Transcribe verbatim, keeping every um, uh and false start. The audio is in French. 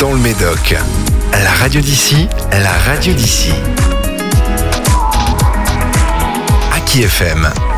dans le Médoc. La radio d'ici, la radio d'ici. Aki F M.